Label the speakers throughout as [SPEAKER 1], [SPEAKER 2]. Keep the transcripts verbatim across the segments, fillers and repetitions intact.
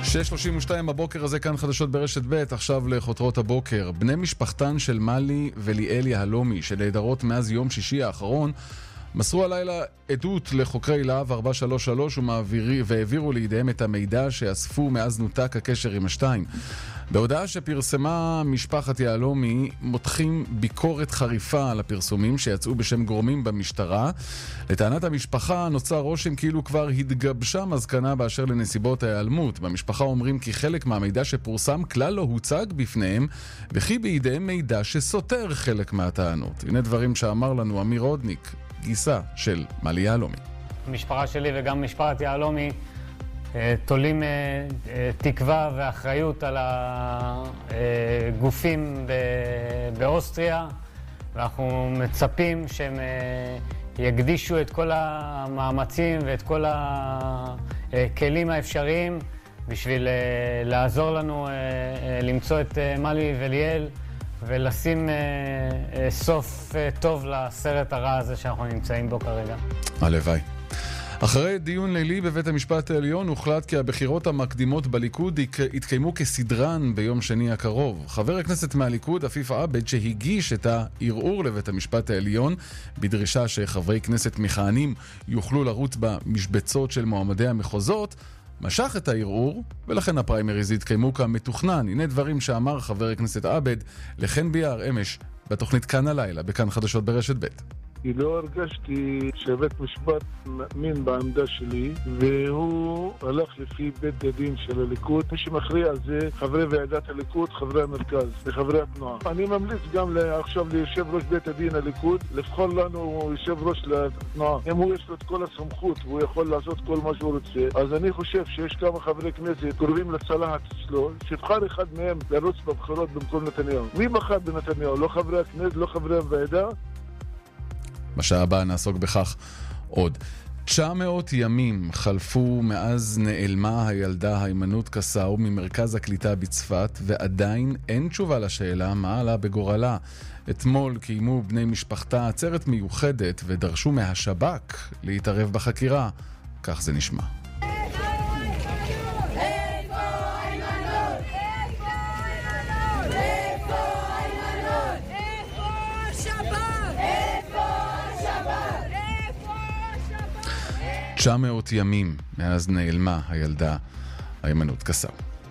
[SPEAKER 1] שש שלושים ושתיים בבוקר הזה, כאן חדשות ברשת ב'. עכשיו לחותרות הבוקר. בני משפחתן של מלי וליאל יהלומי, שנעדרות מאז יום שישי האחרון, מסרו הלילה עדות לחוקרי להב ארבע שלוש שלוש והעבירו לידיהם את המידע שאספו מאז נותק הקשר עם השתיים. בהודעה שפרסמה משפחת יהלומי, מותחים ביקורת חריפה על הפרסומים שיצאו בשם גורמים במשטרה. לטענת המשפחה נוצר רושם כאילו כבר התגבשה מזכנה באשר לנסיבות ההיעלמות. במשפחה אומרים כי חלק מהמידע שפורסם כלל לא הוצג בפניהם, וכי בידיהם מידע שסותר חלק מהטענות. הנה דברים שאמר לנו אמיר עודניק, גיסה של מלי יהלומי.
[SPEAKER 2] המשפחה שלי וגם משפחת יהלומי תולים תקווה ואחריות על הגופים באוסטריה, ואנחנו מצפים שהם יקדישו את כל המאמצים ואת כל הכלים האפשריים בשביל לעזור לנו למצוא את מלי וליאל ולשים סוף טוב לסרט הרע הזה שאנחנו נמצאים בו כרגע.
[SPEAKER 1] הלוואי. אחרי דיון לילי בבית המשפט העליון הוחלט כי הבחירות המקדימות בליכוד יתקיימו כסדרן ביום שני הקרוב. חבר הכנסת מהליכוד עפיף עבד, שהגיש את הערעור לבית המשפט העליון בדרישה שחברי כנסת מכהנים יוכלו לרוץ במשבצות של מועמדי המחוזות, משך את הערעור, ולכן הפריימריז יתקיימו כמתוכנן. הנה דברים שאמר חבר הכנסת עבד לחן ביאר אמש בתוכנית כאן הלילה בכאן חדשות ברשת ב'.
[SPEAKER 3] כי לא הרגשתי שבית משפט מאמין בעמדה שלי, והוא הלך לפי בית הדין של הליכוד. מי שמכריע על זה חברי ועדת הליכוד, חברי המרכז וחברי התנועה. אני ממליץ גם עכשיו ליושב ראש בית הדין הליכוד לבחור לנו יושב ראש לתנועה. אם הוא יש לו את כל הסמכות והוא יכול לעשות כל מה שהוא רוצה, אז אני חושב שיש כמה חברי כנסת קרובים לצלחת אצלו, שבחר אחד מהם לרוץ בבחירות במקום נתניהו. מי בחר בנתניהו? לא חברי הכנסת, לא חברי הוועדה.
[SPEAKER 1] בשעה הבאה נעסוק בכך עוד. תשע מאות ימים חלפו מאז נעלמה הילדה היימנוט קסאו ממרכז הקליטה בצפת, ועדיין אין תשובה לשאלה מה עלה בגורלה. אתמול קיימו בני משפחתה עצרת מיוחדת ודרשו מהשב"כ להתערב בחקירה. כך זה נשמע. תשע מאות ימים מאז נעלמה הילדה היימנוט קסאו.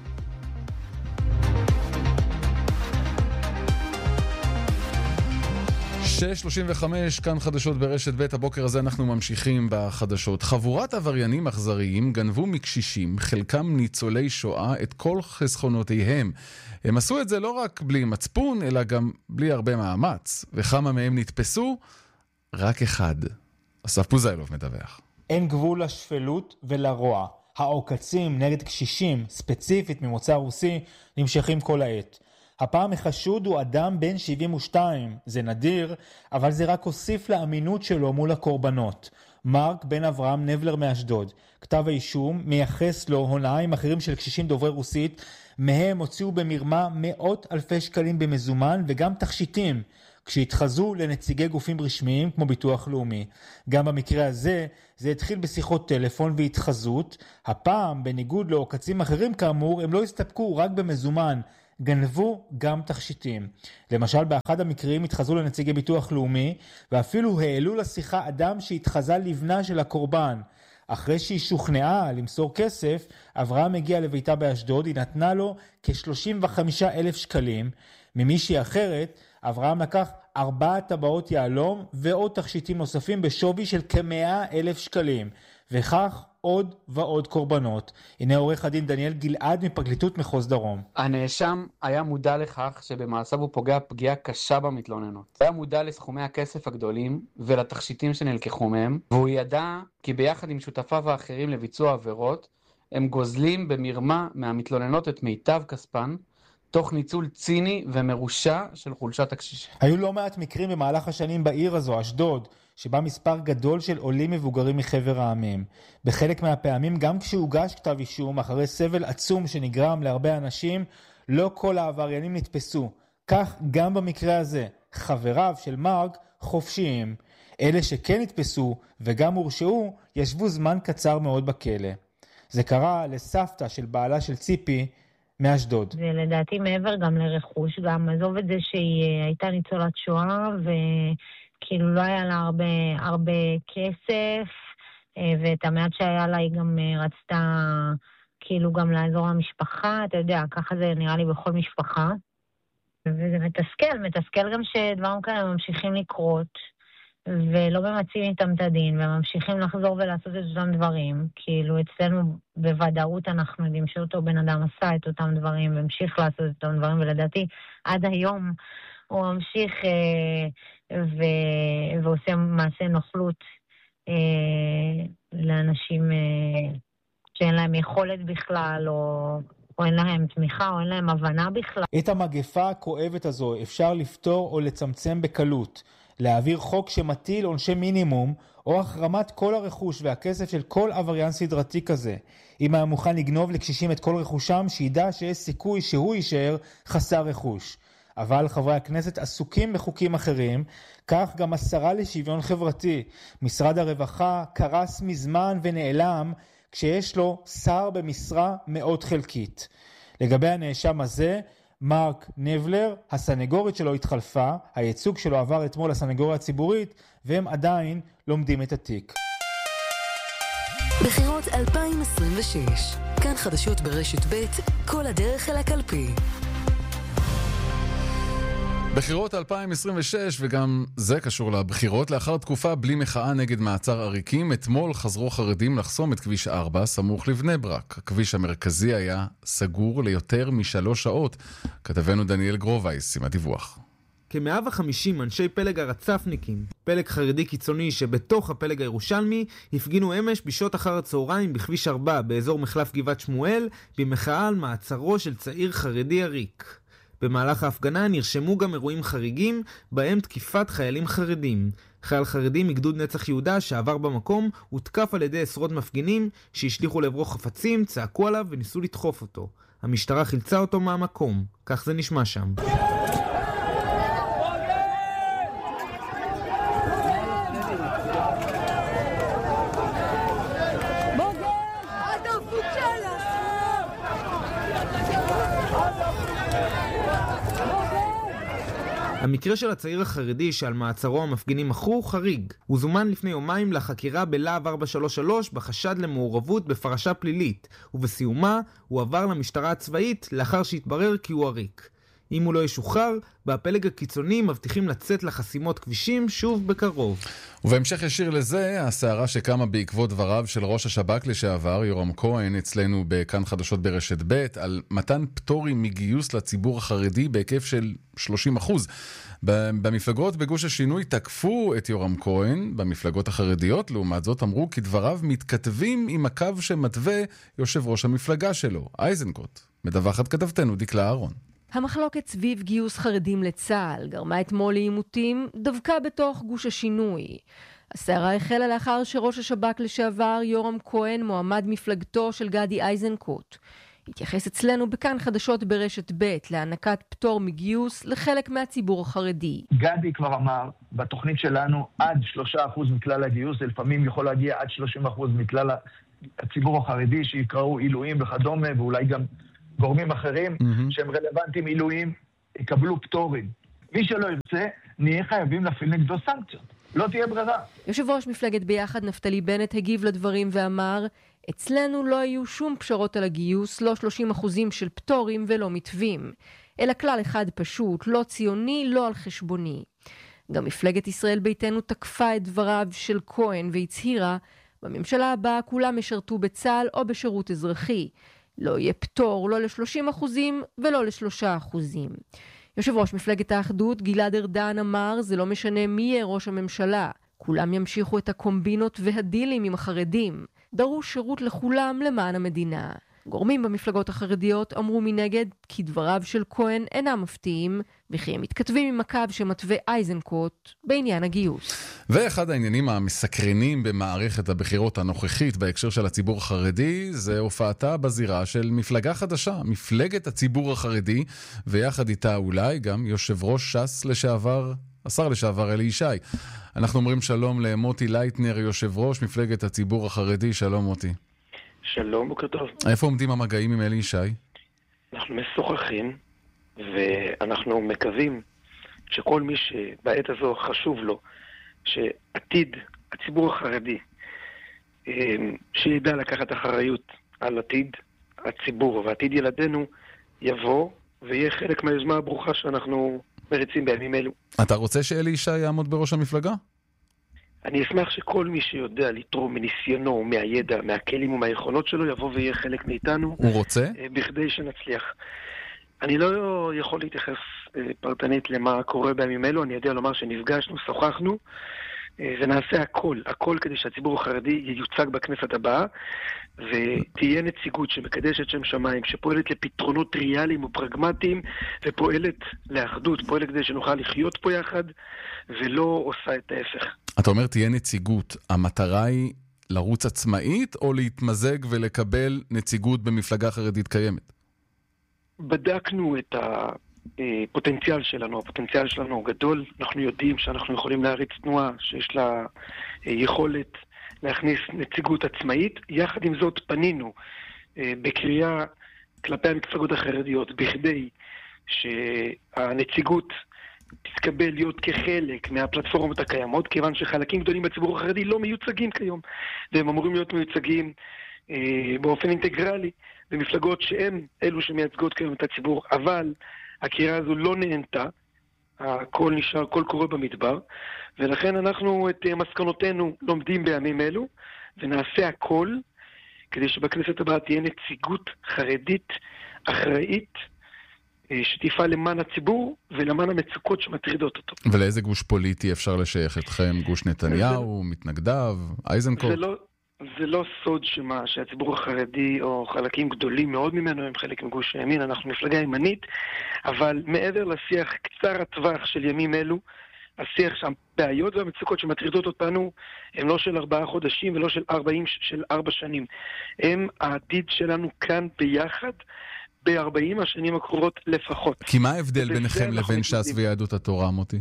[SPEAKER 1] שש שלושים וחמש, כאן חדשות ברשת ב'. הבוקר הזה אנחנו ממשיכים בחדשות. חבורת עבריינים אכזריים גנבו מקשישים, חלקם ניצולי שואה, את כל חסכונותיהם. הם עשו את זה לא רק בלי מצפון, אלא גם בלי הרבה מאמץ. וכמה מהם נתפסו? רק אחד. אסף פוזיילוב מדווח.
[SPEAKER 4] אין גבול לשפלות ולרוע. העוקצים נגד קשישים, ספציפית ממוצא רוסי, נמשכים כל העת. הפעם החשוד הוא אדם בן שבעים ושתיים. זה נדיר, אבל זה רק הוסיף לאמינות שלו מול הקורבנות. מרק בן אברהם נבלר מאשדוד. כתב האישום מייחס לו הונאה עם אחרים של קשישים דוברי רוסית, מהם הוציאו במרמה מאות אלפי שקלים במזומן וגם תכשיטים, כשהתחזו לנציגי גופים רשמיים כמו ביטוח לאומי. גם במקרה הזה, זה התחיל בשיחות טלפון והתחזות. הפעם, בניגוד לעוקצים אחרים כאמור, הם לא הסתפקו רק במזומן, גנבו גם תכשיטים. למשל, באחד המקרים התחזו לנציגי ביטוח לאומי, ואפילו העלו לשיחה אדם שהתחזה לבנה של הקורבן. אחרי שהיא שוכנעה למסור כסף, אברהם הגיע לביתה באשדוד, היא נתנה לו כ-שלושים וחמישה אלף שקלים. ממישהי אחרת, אברהם לקח ארבע טבעות יהלום ועוד תכשיטים נוספים בשווי של כ-מאה אלף שקלים, וכך עוד ועוד קורבנות. הנה עורך הדין דניאל גלעד מפרקליטות מחוז דרום.
[SPEAKER 5] הנאשם היה מודע לכך שבמעשיו הוא פוגע פגיעה קשה במתלוננות. היה מודע לסכומי הכסף הגדולים ולתכשיטים שנלקחו מהם, והוא ידע כי ביחד עם שותפיו האחרים לביצוע עבירות, הם גוזלים במרמה מהמתלוננות את מיטב כספן, תוך ניצול ציני ומרושע של חולשת הקשישים.
[SPEAKER 4] היו לא מעט מקרים במהלך השנים בעיר הזו, אשדוד, שבה מספר גדול של עולים מבוגרים מחבר העמים. בחלק מהפעמים, גם כשהוגש כתב אישום, אחרי סבל עצום שנגרם להרבה אנשים, לא כל העבריינים נתפסו. כך גם במקרה הזה, חבריו של מרק חופשיים. אלה שכן נתפסו וגם הורשעו, ישבו זמן קצר מאוד בכלא. זה קרה לסבתא של בעלה של ציפי מאשדוד.
[SPEAKER 6] זה לדעתי מעבר גם לרכוש, גם עזוב את זה שהיא הייתה ניצולת שואה, וכאילו לא היה לה הרבה, הרבה כסף, ואת המעט שהיה לה היא גם רצתה כאילו גם לעזור למשפחה, אתה יודע, ככה זה נראה לי בכל משפחה. וזה מתסכל, מתסכל גם שדברים כאלה ממשיכים לקרות, ולא ממצים איתם את הדין, וממשיכים לחזור ולעשות את אותם דברים. כאילו אצלנו בוודאות אנחנו יודעים שאותו בן אדם עשה את אותם דברים, והמשיך לעשות את אותם דברים, ולדעתי עד היום הוא ממשיך אה, ו- ועושה מעשה נוכלות אה, לאנשים אה, שאין להם יכולת בכלל, או... או אין להם תמיכה, או אין להם הבנה בכלל.
[SPEAKER 4] את המגפה הכואבת הזו אפשר לפתור או לצמצם בקלות. להעביר חוק שמטיל עונשי מינימום, או החרמת כל הרכוש והכסף של כל עבריין סדרתי כזה. אם היה מוכן לגנוב לקשישים את כל רכושם, שידע שיש סיכוי שהוא יישאר חסר רכוש. אבל חברי הכנסת עסוקים בחוקים אחרים, כך גם השרה לשוויון חברתי. משרד הרווחה קרס מזמן ונעלם, כשיש לו שר במשרה מאוד חלקית. לגבי הנאשם הזה, מרק נבלר, הסנגורית שלו התחלפה, הייצוג שלו עבר אתמול לסנגוריה הציבורית, והם עדיין לומדים את התיק.
[SPEAKER 7] בחירות אלפיים עשרים ושש, כאן חדשות ברשת ב', כל הדרך אל הקלפי.
[SPEAKER 1] בחירות אלפיים עשרים ושש, וגם זה קשור לבחירות, לאחר תקופה בלי מחאה נגד מעצר עריקים, אתמול חזרו חרדים לחסום את כביש ארבע סמוך לבני ברק. הכביש המרכזי היה סגור ליותר משלוש שעות. כתבנו דניאל גרובייס עם הדיווח.
[SPEAKER 8] כ-מאה וחמישים אנשי פלג הרצפניקים, פלג חרדי קיצוני שבתוך הפלג הירושלמי, הפגינו אמש בשעות אחר הצהריים בכביש ארבע באזור מחלף גבעת שמואל, במחאה על מעצרו של צעיר חרדי עריק. במהלך ההפגנה נרשמו גם אירועים חריגים, בהם תקיפת חיילים חרדים. חייל חרדי מגדוד נצח יהודה שעבר במקום, הותקף על ידי עשרות מפגינים שהשליחו לעברו חפצים, צעקו עליו וניסו לדחוף אותו. המשטרה חילצה אותו מהמקום. כך זה נשמע שם. המקרה של הצעיר החרדי שעל מעצרו המפגינים מכרו חריג. הוא זומן לפני יומיים לחקירה בלהב ארבע שלוש שלוש בחשד למעורבות בפרשה פלילית, ובסיומה הוא עבר למשטרה הצבאית לאחר שהתברר כי הוא עריק. אם הוא לא ישוחרר, בפלג הקיצוני מבטיחים לצאת לחסימות כבישים שוב בקרוב.
[SPEAKER 1] ובהמשך ישיר לזה, הסערה שקמה בעקבות דבריו של ראש השב"כ לשעבר, יורם כהן, אצלנו בכאן חדשות ברשת ב', על מתן פטורים מגיוס לציבור החרדי בהיקף של שלושים אחוז. במפלגות בגוש השינוי תקפו את יורם כהן, במפלגות החרדיות, לעומת זאת אמרו כי דבריו מתכתבים עם הקו שמתווה יושב ראש המפלגה שלו, אייזנקוט. מדווחת כתבתנו דקלה אהרון.
[SPEAKER 9] המחלוקת סביב גיוס חרדים לצה"ל גרמה אתמול לעימותים דווקא בתוך גוש השינוי. הסערה החלה לאחר שראש השב"כ לשעבר יורם כהן, מועמד מפלגתו של גדי אייזנקוט, התייחס אצלנו בכאן חדשות ברשת ב' להענקת פטור מגיוס לחלק מהציבור החרדי.
[SPEAKER 10] גדי כבר אמר, בתוכנית שלנו עד שלושה אחוז מכלל הגיוס, זה לפעמים יכול להגיע עד שלושים אחוז מכלל הציבור החרדי שיקראו עילויים וכדומה, ואולי גם גורמים אחרים mm-hmm. שהם רלוונטיים עילויים, יקבלו פטורים. מי שלא ירצה, נהיה חייבים להפעיל נגדו סנקציות. לא תהיה ברירה.
[SPEAKER 9] יושב ראש מפלגת ביחד נפתלי בנט הגיב לדברים ואמר, אצלנו לא היו שום פשרות על הגיוס, לא שלושים אחוזים של פטורים ולא מתווים, אלא כלל אחד פשוט, לא ציוני, לא על חשבוני. גם מפלגת ישראל ביתנו תקפה את דבריו של כהן והצהירה, בממשלה הבאה כולם משרתו בצה"ל או בשירות אזרחי. לא יהיה פטור לא ל-שלושים אחוזים ולא ל-שלושה אחוזים. יושב ראש מפלגת האחדות גלעד ארדן אמר, זה לא משנה מי יהיה ראש הממשלה. כולם ימשיכו את הקומבינות והדילים עם החרדים. דרוש שירות לכולם למען המדינה. גורמים במפלגות החרדיות אמרו מנגד כי דבריו של כהן אינם מפתיעים, וכי הם מתכתבים עם הקו שמתווה אייזנקוט בעניין הגיוס.
[SPEAKER 1] ואחד העניינים המסקרנים במערכת הבחירות הנוכחית בהקשר של הציבור החרדי, זה הופעתה בזירה של מפלגה חדשה, מפלגת הציבור החרדי, ויחד איתה אולי גם יושב ראש ש"ס לשעבר, השר לשעבר אלי ישי. אנחנו אומרים שלום למוטי לייטנר, יושב ראש מפלגת הציבור החרדי. שלום מוטי.
[SPEAKER 11] שלום, בוקר טוב.
[SPEAKER 1] איפה עומדים המגעים עם אלי ישי?
[SPEAKER 11] אנחנו משוחחים, ואנחנו מקווים שכל מי שבעת הזו חשוב לו, שעתיד הציבור החרדי, שידע לקחת אחריות על עתיד הציבור ועתיד ילדינו, יבוא ויהיה חלק מהיוזמה הברוכה שאנחנו מריצים בימים אלו.
[SPEAKER 1] אתה רוצה שאלי ישי יעמוד בראש המפלגה?
[SPEAKER 11] אני אשמח שכל מי שיודע לתרום מניסיונו, מהידע, מהכלים ומהיכולות שלו, יבוא ויהיה חלק מאיתנו.
[SPEAKER 1] הוא רוצה?
[SPEAKER 11] בכדי שנצליח. אני לא יכול להתייחס פרטנית למה קורה בימים אלו, אני יודע לומר שנפגשנו, שוחחנו, ונעשה הכל, הכל כדי שהציבור החרדי ייוצג בכנסת הבאה, ותהיה נציגות שמקדשת שם שמיים, שפועלת לפתרונות ריאליים ופרגמטיים, ופועלת לאחדות, פועלת כדי שנוכל לחיות פה יחד, ולא עושה את ההפך.
[SPEAKER 1] אתה אומר תהיה נציגות, המטרה היא לרוץ עצמאית, או להתמזג ולקבל נציגות במפלגה חרדית קיימת?
[SPEAKER 11] בדקנו את הפוטנציאל שלנו, הפוטנציאל שלנו הוא גדול, אנחנו יודעים שאנחנו יכולים להריץ תנועה שיש לה יכולת להכניס נציגות עצמאית, יחד עם זאת פנינו בקריאה כלפי המפלגות החרדיות, בכדי שהנציגות תתקבל להיות כחלק מהפלטפורמות הקיימות, כיוון שחלקים גדולים בציבור החרדי לא מיוצגים כיום, והם אמורים להיות מיוצגים אה, באופן אינטגרלי במפלגות שהם אלו שמייצגות כיום את הציבור, אבל הקריאה הזו לא נהנתה, הכל נשאר, הכל קורה במדבר, ולכן אנחנו את מסקנותינו לומדים בימים אלו, ונעשה הכל כדי שבכנסת הבאה תהיה נציגות חרדית אחראית, שתפעל למען הציבור ולמען המצוקות שמטרידות אותו.
[SPEAKER 1] ולאיזה גוש פוליטי אפשר לשייך אתכם? גוש נתניהו, מתנגדיו, אייזנקוט?
[SPEAKER 11] זה לא, זה לא סוד שמה, שהציבור החרדי או חלקים גדולים מאוד ממנו הם חלק מגוש הימין, אנחנו מפלגה ימנית, אבל מעבר לשיח קצר הטווח של ימים אלו, השיח שהבעיות והמצוקות שמטרידות אותנו הם לא של ארבעה חודשים ולא של ארבעים, של ארבע שנים. הם העתיד שלנו כאן ביחד, ב-ארבעים השנים הקרובות לפחות.
[SPEAKER 1] כי מה ההבדל ביניכם לבין ש"ס ויהדות התורה, מוטי?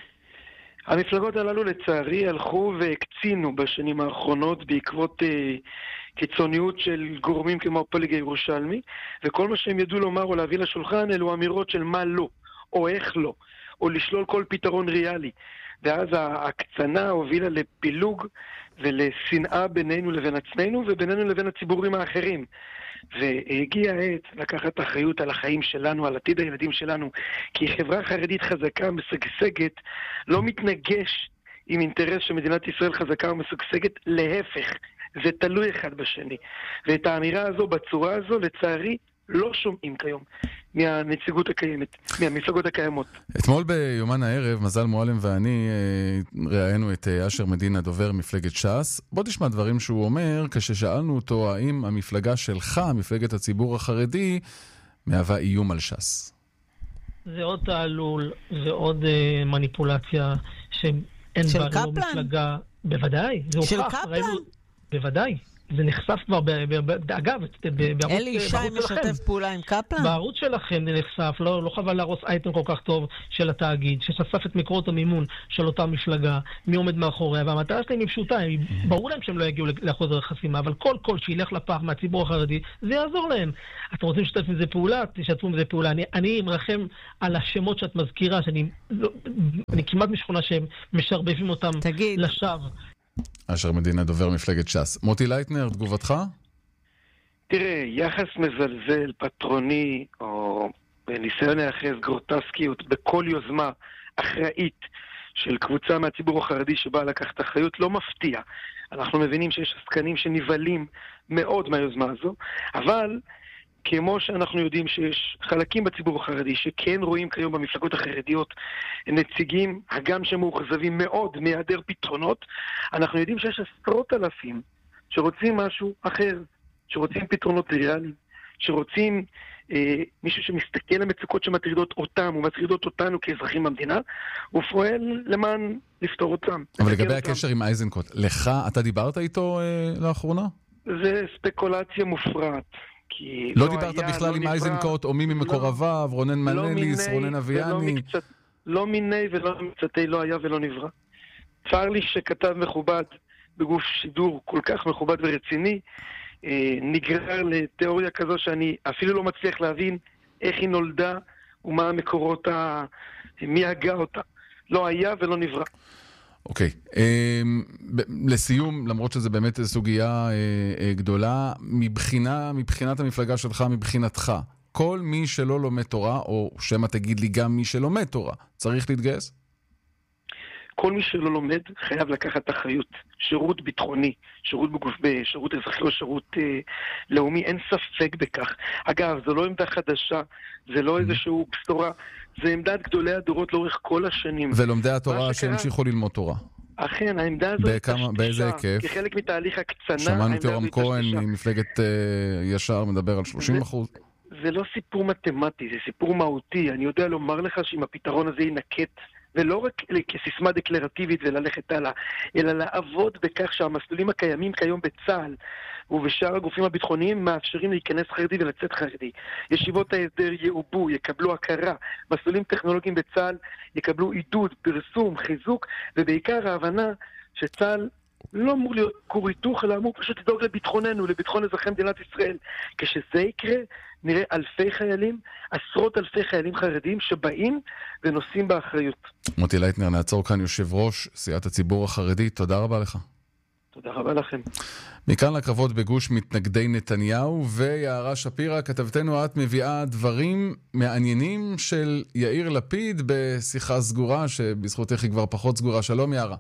[SPEAKER 11] המפלגות הללו לצערי הלכו והקצינו בשנים האחרונות בעקבות אה, קיצוניות של גורמים כמו הפלג הירושלמי, וכל מה שהם ידעו לומר או להביא לשולחן אלו אמירות של מה לא, או איך לא, או לשלול כל פתרון ריאלי. ואז ההקצנה הובילה לפילוג ולשנאה בינינו לבין עצמנו ובינינו לבין הציבורים האחרים. והגיע העת לקחת אחריות על החיים שלנו, על עתיד הילדים שלנו, כי חברה חרדית חזקה ומשגשגת לא מתנגש עם אינטרס שמדינת ישראל חזקה ומשגשגת, להפך, זה תלוי אחד בשני. ואת האמירה הזו בצורה הזו, לצערי, לא שומעים כיום מהנציגות הקיימת, מהמפלגות הקיימות.
[SPEAKER 1] אתמול ביומן הערב, מזל מועלם ואני ראיינו את אשר מדינה, דובר מפלגת ש"ס. בוא תשמע דברים שהוא אומר, כששאלנו אותו האם המפלגה שלך, מפלגת הציבור החרדי, מהווה איום על ש"ס.
[SPEAKER 12] זה עוד תעלול, זה עוד uh, מניפולציה שאין בה לא מפלגה. בוודאי, זה
[SPEAKER 13] של
[SPEAKER 12] הוכח.
[SPEAKER 13] קפלן?
[SPEAKER 12] ראינו, בוודאי. זה נחשף כבר, אגב, בערוץ...
[SPEAKER 13] אלי ישי משתף פעולה עם קפלן?
[SPEAKER 12] בערוץ שלכם זה נחשף, לא, לא חבל להרוס אייטם כל כך טוב של התאגיד, שחשף את מקורות המימון של אותה מפלגה, מי עומד מאחוריה, והמטרה שלהם היא פשוטה, ברור להם שהם לא יגיעו לאחוז החסימה, אבל כל קול שילך לפח מהציבור החרדי, זה יעזור להם. אתם רוצים לשתף עם זה פעולה? תשתפו עם זה פעולה. אני, אני מרחם על השמות שאת מזכירה, שאני לא, אני כמעט משכונה שהם משרבבים אותם לשווא.
[SPEAKER 1] אשר מדינה, דובר מפלגת ש"ס. מוטי לייטנר, תגובתך?
[SPEAKER 11] תראה, יחס מזלזל, פטרוני, או ניסיון להיאחז גרוטסקיות בכל יוזמה אחראית של קבוצה מהציבור החרדי שבאה לקחת אחריות, לא מפתיע. אנחנו מבינים שיש עסקנים שנבלים מאוד מהיוזמה הזו, אבל כמו שאנחנו יודעים שיש חלקים בציבור החרדי שכן רואים כיום במפלגות החרדיות נציגים, הגם שמאוכזבים מאוד מהיעדר פתרונות, אנחנו יודעים שיש עשרות אלפים שרוצים משהו אחר, שרוצים פתרונות ריאליים, שרוצים אה, מישהו שמסתכל למצוקות שמטרידות אותם ומטרידות אותנו כאזרחים במדינה, ופועל למען לפתור אותם.
[SPEAKER 1] אבל לגבי הקשר עם אייזנקוט, לך, אתה דיברת איתו אה, לאחרונה?
[SPEAKER 11] זה ספקולציה מופרעת.
[SPEAKER 1] לא דיברת בכלל עם אייזנקוט או מי ממקורביו, רונן מנליס, רונן אביאני?
[SPEAKER 11] לא מיני ולא מצאתי, לא היה ולא נברא. צר לי שכתב מכובד בגוף שידור כל כך מכובד ורציני, אה, נגרר לתיאוריה כזו שאני אפילו לא מצליח להבין איך היא נולדה ומה המקורות, ה... מי הגה אותה. לא היה ולא נברא.
[SPEAKER 1] אוקיי. לסיום, למרות שזה באמת סוגיה גדולה, מבחינה, מבחינת המפלגה שלך, מבחינתך, כל מי שלא לומד תורה, או שמה תגיד לי גם מי שלומד תורה, צריך להתגייס?
[SPEAKER 11] כל מי שלא לומד חייב לקחת אחריות. שירות ביטחוני, שירות בגוף, שירות אזרחי או שירות אה, לאומי, אין ספק בכך. אגב, זו לא עמדה חדשה, זה לא איזשהו בשורה, זה עמדת גדולי הדורות לאורך כל השנים.
[SPEAKER 1] ולומדי התורה שהמשיכו ללמוד תורה.
[SPEAKER 11] אכן, העמדה הזאת
[SPEAKER 1] בכמה, באיזה היקף?
[SPEAKER 11] כחלק מתהליך הקצנה.
[SPEAKER 1] שמענו את יורם כהן ממפלגת uh, ישר מדבר על שלושים אחוז.
[SPEAKER 11] זה, זה לא סיפור מתמטי, זה סיפור מהותי. אני יודע לומר לך שאם הפתרון הזה ינקט, ולא רק כסיסמה דקלרטיבית וללכת הלאה, אלא לעבוד בכך שהמסלולים הקיימים כיום בצה"ל ובשאר הגופים הביטחוניים מאפשרים להיכנס חרדי ולצאת חרדי. ישיבות ההסדר יעובו, יקבלו הכרה, מסלולים טכנולוגיים בצה"ל יקבלו עידוד, פרסום, חיזוק, ובעיקר ההבנה שצה"ל לא אמור להיות כור היתוך, אלא אמור פשוט לדאוג לביטחוננו, לביטחון אזרחי מדינת ישראל. כשזה יקרה, נראה אלפי חיילים, עשרות אלפי חיילים חרדים שבאים ונושאים באחריות.
[SPEAKER 1] מוטי לייטנר, נעצור כאן יושב ראש סיעת הציבור החרדי. תודה רבה לך.
[SPEAKER 11] תודה רבה לכם.
[SPEAKER 1] מכאן לקרבות בגוש מתנגדי נתניהו, ויערה שפירא, כתבתנו, את מביאה דברים מעניינים של יאיר לפיד בשיחה סגורה, שבזכותך היא כבר פחות סגורה. שלום יערה.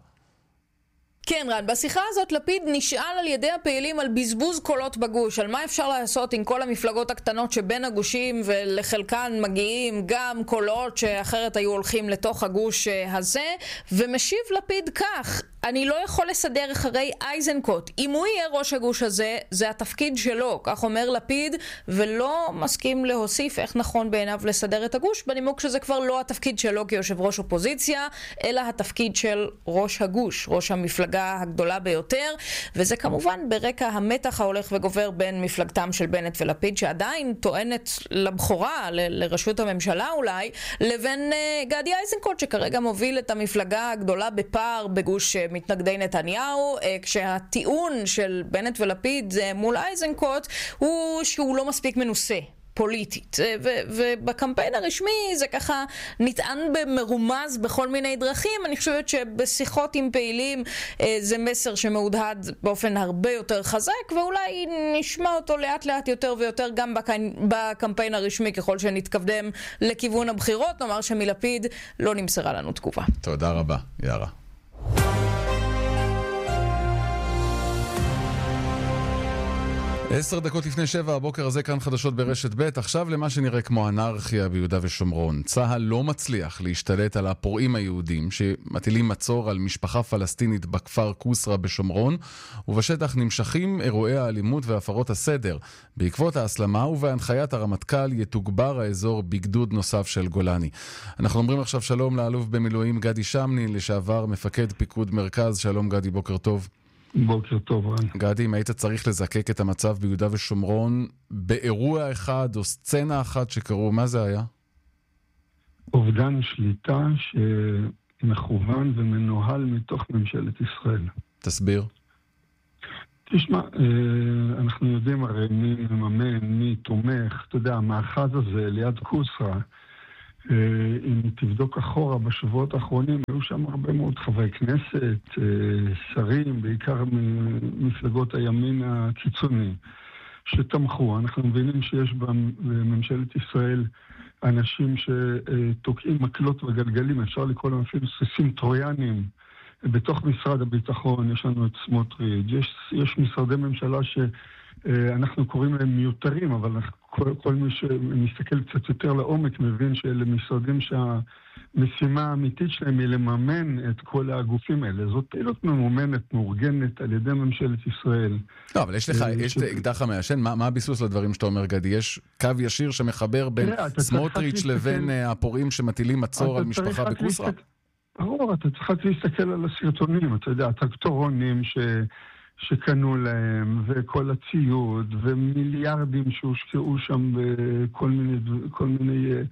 [SPEAKER 14] כן רן, בשיחה הזאת לפיד נשאל על ידי הפעילים על בזבוז קולות בגוש, על מה אפשר לעשות עם כל המפלגות הקטנות שבין הגושים ולחלקן מגיעים גם קולות שאחרת היו הולכים לתוך הגוש הזה, ומשיב לפיד כך: אני לא יכול לסדר אחרי אייזנקוט. אם הוא יהיה ראש הגוש הזה, זה התפקיד שלו, כך אומר לפיד, ולא מסכים להוסיף איך נכון בעיניו לסדר את הגוש, בנימוק שזה כבר לא התפקיד שלו כיושב ראש אופוזיציה, אלא התפקיד של ראש הגוש, ראש המפלגה הגדולה ביותר, וזה כמובן ברקע המתח ההולך וגובר בין מפלגתם של בנט ולפיד, שעדיין טוענת לבחורה, ל- לרשות הממשלה אולי, לבין uh, גדי אייזנקוט, שכרגע מוביל את המפלגה הגדולה בפער בגוש מתנגדי נתניהו, כשהטיעון של בנט ולפיד מול אייזנקוט הוא שהוא לא מספיק מנוסה פוליטית, ובקמפיין הרשמי זה ככה נטען במרומז בכל מיני דרכים. אני חושבת שבשיחות עם פעילים זה מסר שמהודהד באופן הרבה יותר חזק, ואולי נשמע אותו לאט לאט יותר ויותר גם בקמפיין הרשמי ככל שנתקדם לכיוון הבחירות. נאמר שמלפיד לא נמסרה לנו תגובה.
[SPEAKER 1] תודה רבה יערה. עשר דקות לפני שבע, הבוקר הזה כאן חדשות ברשת ב'. עכשיו למה שנראה כמו אנרכיה ביהודה ושומרון. צה"ל לא מצליח להשתלט על הפורעים היהודים שמטילים מצור על משפחה פלסטינית בכפר קוסרה בשומרון, ובשטח נמשכים אירועי האלימות והפרות הסדר. בעקבות ההסלמה ובהנחיית הרמטכ"ל יתוגבר האזור בגדוד נוסף של גולני. אנחנו אומרים עכשיו שלום לאלוף במילואים גדי שמני, לשעבר מפקד פיקוד מרכז. שלום גדי, בוקר טוב.
[SPEAKER 15] בוקר טוב רן.
[SPEAKER 1] גדי, אם היית צריך לזקק את המצב ביהודה ושומרון באירוע אחד או סצנה אחת שקרו, מה זה היה?
[SPEAKER 15] אובדן שליטה שמכוון ומנוהל מתוך ממשלת ישראל.
[SPEAKER 1] תסביר.
[SPEAKER 15] תשמע, אנחנו יודעים הרי מי מממן, מי תומך. אתה יודע, המאחז הזה ליד קוסרה, אם תבדוק אחורה בשבועות האחרונים, היו שם הרבה מאוד חברי כנסת, שרים, בעיקר ממפלגות הימין הקיצוני, שתמכו. אנחנו מבינים שיש בממשלת ישראל אנשים שתוקעים מקלות וגלגלים, אפשר לקרוא להם אפילו סוסים טרויאנים. בתוך משרד הביטחון יש לנו את סמוטריץ', יש, יש משרדי ממשלה ש... אנחנו קוראים להם מיותרים, אבל כל, כל מי שמסתכל קצת יותר לעומק מבין שאלה משרדים שהמשימה האמיתית שלהם היא לממן את כל הגופים האלה. זאת פעילות ממומנת, מאורגנת על ידי ממשלת ישראל. לא,
[SPEAKER 1] אבל יש לך, יש אקדח המעשן, מה, מה הביסוס לדברים שאתה אומר, גדי? יש קו ישיר שמחבר בין סמוטריץ' לבין הפורעים שמטילים מצור על משפחה בקוסרה?
[SPEAKER 15] ברור, אתה צריך להסתכל על הסרטונים, אתה יודע, הטרקטורונים ש... שקנו להם, וכל הציוד, ומיליארדים שהושקעו שם בכל מיני, כל מיני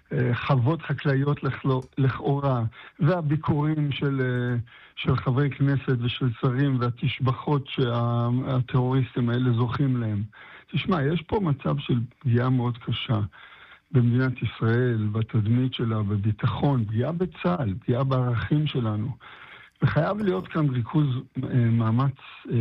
[SPEAKER 15] חוות חקלאיות לכאורה, והביקורים של, של חברי כנסת ושל שרים והתשבחות שהטרוריסטים האלה זוכים להם. תשמע, יש פה מצב של פגיעה מאוד קשה במדינת ישראל, בתדמית שלה, בביטחון, פגיעה בצה"ל, פגיעה בערכים שלנו. וחייב להיות כאן ריכוז אה, מאמץ אה,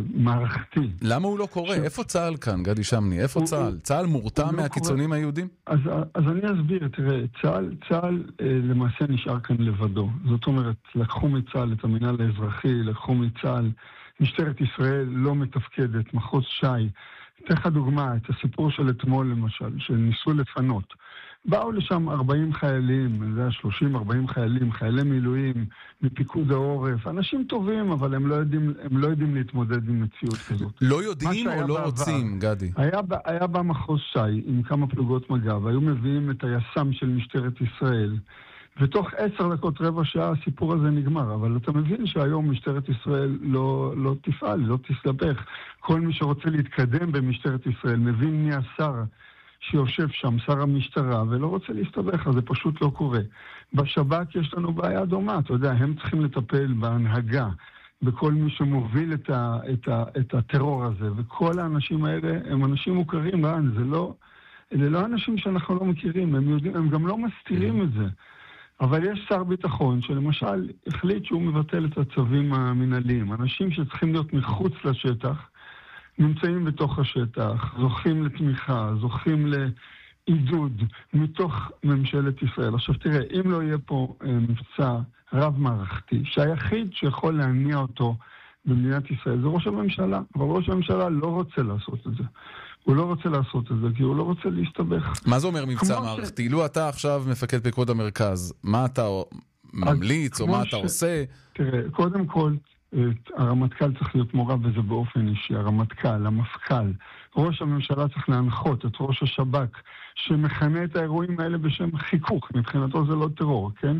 [SPEAKER 15] מערכתי.
[SPEAKER 1] למה הוא לא קורה? ש... איפה צה"ל כאן, גדי שמני? איפה הוא, צה"ל? צה"ל מורתע מהקיצונים לא היהודים?
[SPEAKER 15] אז, אז אני אסביר, תראה, צה"ל, צה"ל אה, למעשה נשאר כאן לבדו. זאת אומרת, לקחו מצה"ל את המינהל האזרחי, לקחו מצה"ל, משטרת ישראל לא מתפקדת, מחוז שי. אתן לך דוגמה, את הסיפור של אתמול למשל, שניסו לפנות. באו לשם ארבעים חיילים, זה היה שלושים ארבעים חיילים, חיילי מילואים, מפיקוד העורף, אנשים טובים, אבל הם לא יודעים, הם לא יודעים להתמודד עם מציאות כזאת.
[SPEAKER 1] לא יודעים או לא רוצים, גדי?
[SPEAKER 15] היה, היה במחוז שי עם כמה פלוגות מג"ב, היו מביאים את היס"מ של משטרת ישראל, ותוך עשר דקות רבע שעה הסיפור הזה נגמר, אבל אתה מבין שהיום משטרת ישראל לא, לא תפעל, לא תסתבך. כל מי שרוצה להתקדם במשטרת ישראל מבין מי השר שיושב שם, שר המשטרה, ולא רוצה להסתבך, אז זה פשוט לא קורה. בשב"כ יש לנו בעיה דומה, אתה יודע, הם צריכים לטפל בהנהגה, בכל מי שמוביל את, ה, את, ה, את הטרור הזה, וכל האנשים האלה הם אנשים מוכרים, רן, זה לא, אלה לא אנשים שאנחנו לא מכירים, הם, יודעים, הם גם לא מסתירים את זה. אבל יש שר ביטחון שלמשל החליט שהוא מבטל את הצווים המנהליים. אנשים שצריכים להיות מחוץ לשטח, נמצאים בתוך השטח, זוכים לתמיכה, זוכים לעידוד מתוך ממשלת ישראל. עכשיו תראה, אם לא יהיה פה מבצע רב-מערכתי, שהיחיד שיכול להניע אותו במדינת ישראל זה ראש הממשלה, אבל ראש הממשלה לא רוצה לעשות את זה. הוא לא רוצה לעשות את זה, כי הוא לא רוצה להסתבך.
[SPEAKER 1] מה זה אומר מבצע מערכתי? לו אתה עכשיו מפקד פיקוד המרכז, מה אתה ממליץ או מה אתה עושה?
[SPEAKER 15] תראה, קודם כל, הרמטכ"ל צריך להיות מעורב בזה באופן אישי, הרמטכ"ל, המפכ"ל, ראש הממשלה צריך להנחות את ראש השב"כ, שמכנה את האירועים האלה בשם חיכוך, מבחינתו זה לא טרור, כן?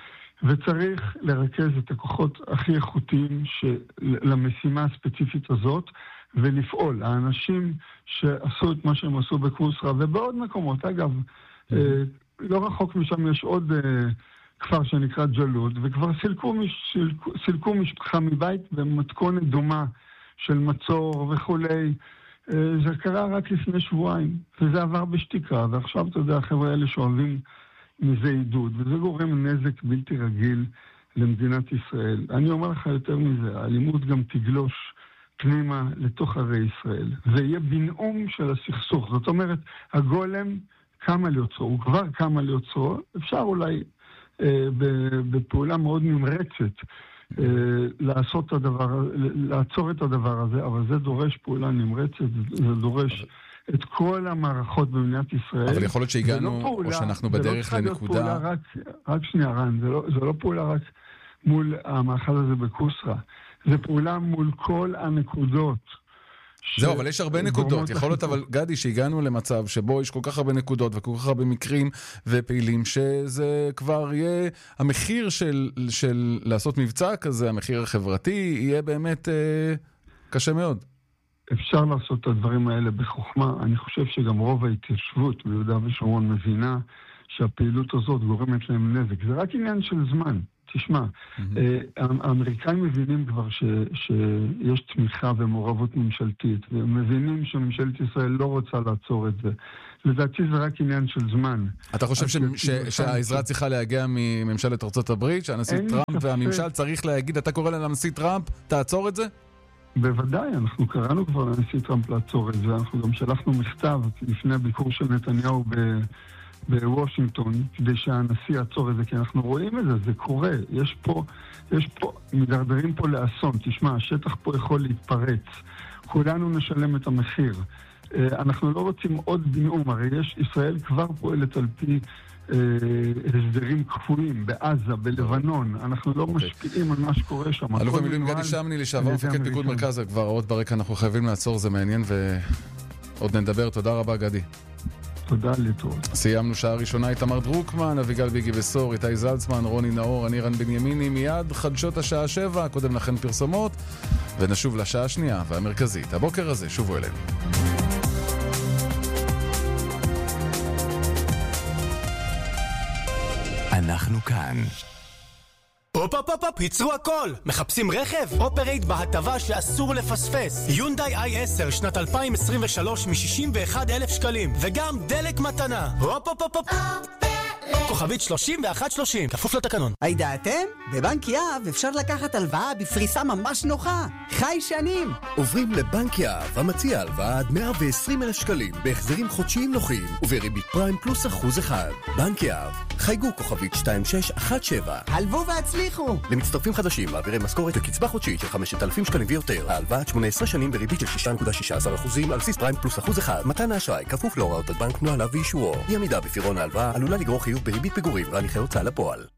[SPEAKER 15] וצריך לרכז את הכוחות הכי איכותיים למשימה הספציפית הזאת, ולפעול. האנשים שעשו את מה שהם עשו בקוסרה, ובעוד מקומות, אגב, mm-hmm. לא רחוק משם יש עוד כפר שנקרא ג'לוד, וכבר סילקו, מש, סילקו משפחה מבית במתכונת דומה של מצור וכולי. זה קרה רק לפני שבועיים, וזה עבר בשתיקה, ועכשיו, אתה יודע, החבר'ה האלה שואבים מזה עידוד, וזה גורם נזק בלתי רגיל למדינת ישראל. אני אומר לך יותר מזה, האלימות גם תגלוש פנימה לתוך ערי ישראל. זה יהיה בנאום של הסכסוך. זאת אומרת, הגולם קם על יוצרו, הוא כבר קם על יוצרו, אפשר אולי אה, בפעולה מאוד נמרצת אה, לעשות את הדבר, לעצור את הדבר הזה, אבל זה דורש פעולה נמרצת, זה דורש את כל המערכות במדינת ישראל.
[SPEAKER 1] אבל יכול להיות שהגענו, לא פעולה, או שאנחנו בדרך
[SPEAKER 15] לא
[SPEAKER 1] לנקודה...
[SPEAKER 15] רק, רק שנייה, רן, זה לא, זה לא פעולה רק מול המאחז הזה בקוסרה. זה פעולה מול כל הנקודות.
[SPEAKER 1] זהו, אבל יש הרבה נקודות. יכול להיות, אבל גדי, שהגענו למצב שבו יש כל כך הרבה נקודות וכל כך הרבה מקרים ופעילים, שזה כבר יהיה, המחיר של, של לעשות מבצע כזה, המחיר החברתי, יהיה באמת אה, קשה מאוד.
[SPEAKER 15] אפשר לעשות את הדברים האלה בחוכמה. אני חושב שגם רוב ההתיישבות ביהודה ושומרון מבינה שהפעילות הזאת גורמת להם נזק. זה רק עניין של זמן. תשמע, האמריקאים מבינים כבר שיש תמיכה ומעורבות ממשלתית, והם מבינים שממשלת ישראל לא רוצה לעצור את זה. לדעתי זה רק עניין של זמן.
[SPEAKER 1] אתה חושב שהעזרה צריכה להגיע מממשלת ארצות הברית, שהנשיא טראמפ והממשל צריך להגיד, אתה קורא לנשיא טראמפ, תעצור את זה?
[SPEAKER 15] בוודאי, אנחנו קראנו כבר לנשיא טראמפ לעצור את זה, אנחנו גם שלחנו מכתב לפני הביקור של נתניהו ב... בוושינגטון, כדי שהנשיא יעצור את זה, כי אנחנו רואים את זה, זה קורה. יש פה, יש פה, מדרדרים פה לאסון. תשמע, השטח פה יכול להתפרץ. כולנו נשלם את המחיר. אנחנו לא רוצים עוד בנאום, הרי יש, ישראל כבר פועלת על פי אה, הסדרים קפואים, בעזה, בלבנון. אנחנו לא משפיעים על מה שקורה שם.
[SPEAKER 1] אלוף המילואים גדי שמני, לשעבר מפקד פיקוד מרכז, כבר עוד ברקע אנחנו חייבים לעצור, זה מעניין ועוד נדבר. תודה רבה גדי.
[SPEAKER 15] תודה להתראות.
[SPEAKER 1] סיימנו שעה ראשונה, איתמר דרוקמן, אביגל ביגי וסור, איתי זלצמן, רוני נאור, אני רן בנימיני, מיד חדשות השעה שבע, קודם לכן פרסומות, ונשוב לשעה השנייה והמרכזית. הבוקר הזה שובו אלינו.
[SPEAKER 16] אנחנו כאן.
[SPEAKER 17] הופ הופ הופ הופ, ייצרו הכל! מחפשים רכב? אופרייט בהטבה שאסור לפספס. יונדאי איי עשר שנת אלפיים עשרים ושלוש מ-שישים ואחד אלף שקלים. וגם דלק מתנה. הופ הופ הופ הופ. כוכבית שלושים ואחת שלושים, כפוף לתקנון.
[SPEAKER 18] הידעתם? בבנק יהב אפשר לקחת הלוואה בפריסה ממש נוחה. חי שנים.
[SPEAKER 19] עוברים לבנק יהב, המציע הלוואה עד מאה ועשרים אלף שקלים, בהחזרים חודשיים נוחים, ובריבית פריים פלוס אחוז אחד. בנק יהב, חייגו כוכבית שתיים שש אחת שבע.
[SPEAKER 18] הלוו והצליחו.
[SPEAKER 19] למצטרפים חדשים, מעבירי משכורת וקצבה חודשית של חמשת אלפים שקלים ויותר. ההלוואה עד שמונה עשרה שנים בריבית של שישה נקודה שישה עשר אחוזים על בסיס פריים פלוס אחוז אחד. מתן האשראי כפוף להוראות הבנק, נוהליו ואישורו. אי עמידה בפירעון ההלוואה עלולה לגרור חיוב בריבית פיגורים והליכי הוצאה לפועל.